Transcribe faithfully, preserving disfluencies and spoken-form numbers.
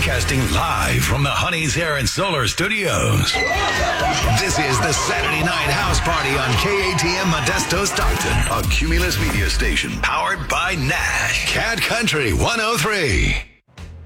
Broadcasting live from the Honey's Hair and Solar Studios. This is the Saturday Night House Party on K A T M Modesto Stockton, a Cumulus media station powered by Nash. Cat Country one oh three.